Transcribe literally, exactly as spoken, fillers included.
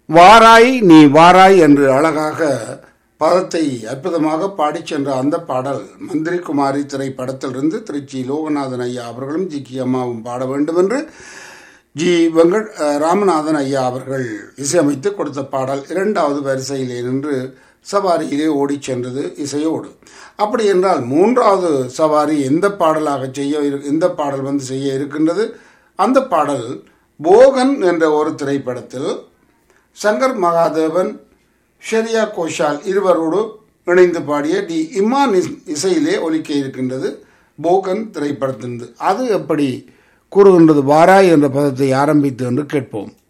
வாராய் நீ வாராய் என்று அழகாக பதத்தை அற்புதமாக பாடிச் சென்ற அந்த பாடல் மந்திரி குமாரி திரைப்படத்திலிருந்து திருச்சி லோகநாதன் ஐயா அவர்களும் ஜி கி அம்மாவும் பாட வேண்டும் என்று ஜி வெங்கட் ராமநாதன் ஐயா அவர்கள் இசையமைத்து கொடுத்த பாடல் இரண்டாவது வரிசையிலே நின்று சவாரியிலே ஓடிச் சென்றது இசையோடு. அப்படி என்றால் மூன்றாவது சவாரி எந்த பாடலாக செய்ய எந்த பாடல் வந்து செய்ய இருக்கின்றது? அந்த பாடல் போகன் என்ற ஒரு திரைப்படத்தில் சங்கர் மகாதேவன் ஷெரியா கோஷால் இருவரோடு இணைந்து பாடிய டி இமான் இசையிலே ஒலிக்க இருக்கின்றது போகன் திரைப்படத்திலிருந்து. அது எப்படி கூறுகின்றது வாராய் என்ற பதத்தை ஆரம்பித்து என்று கேட்போம்.